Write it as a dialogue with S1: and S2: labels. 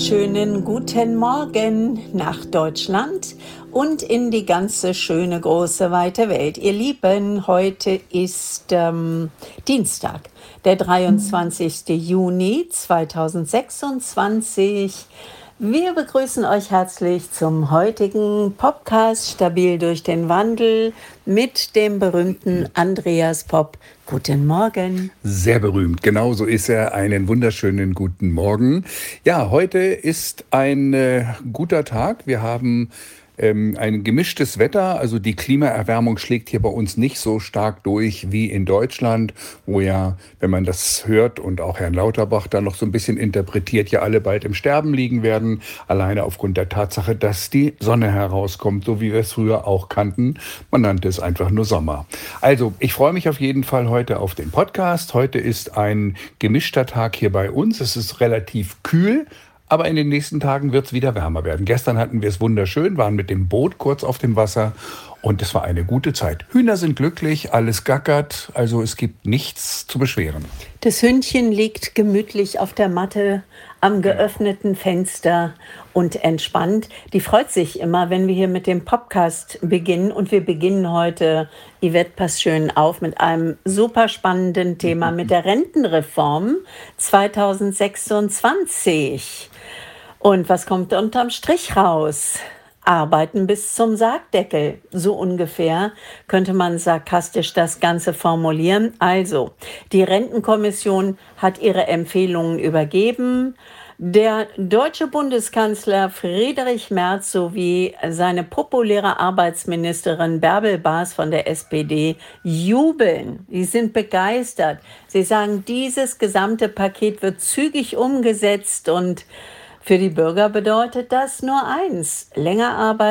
S1: Schönen guten Morgen nach Deutschland und in die ganze schöne, große, weite Welt. Ihr Lieben, heute ist Dienstag, der 23. Juni 2026. Wir begrüßen euch herzlich zum heutigen Podcast Stabil durch den Wandel mit dem berühmten Andreas Popp. Guten Morgen.
S2: Sehr berühmt, genau so ist er. Einen wunderschönen guten Morgen. Ja, heute ist ein guter Tag. Wir haben ein gemischtes Wetter, also die Klimaerwärmung schlägt hier bei uns nicht so stark durch wie in Deutschland, wo ja, wenn man das hört und auch Herrn Lauterbach da noch so ein bisschen interpretiert, ja alle bald im Sterben liegen werden, alleine aufgrund der Tatsache, dass die Sonne herauskommt, so wie wir es früher auch kannten. Man nannte es einfach nur Sommer. Also, ich freue mich auf jeden Fall heute auf den Podcast. Heute ist ein gemischter Tag hier bei uns. Es ist relativ kühl. Aber in den nächsten Tagen wird es wieder wärmer werden. Gestern hatten wir es wunderschön, waren mit dem Boot kurz auf dem Wasser und es war eine gute Zeit. Hühner sind glücklich, alles gackert, also es gibt nichts zu beschweren.
S1: Das Hündchen liegt gemütlich auf der Matte am geöffneten Fenster und entspannt. Die freut sich immer, wenn wir hier mit dem Podcast beginnen. Und wir beginnen heute, Yvette, pass schön auf, mit einem super spannenden Thema, mit der Rentenreform 2026. Und was kommt unterm Strich raus? Arbeiten bis zum Sargdeckel. So ungefähr könnte man sarkastisch das Ganze formulieren. Also, die Rentenkommission hat ihre Empfehlungen übergeben. Der deutsche Bundeskanzler Friedrich Merz sowie seine populäre Arbeitsministerin Bärbel Baas von der SPD jubeln. Sie sind begeistert. Sie sagen, dieses gesamte Paket wird zügig umgesetzt und für die Bürger bedeutet das nur eins: länger arbeiten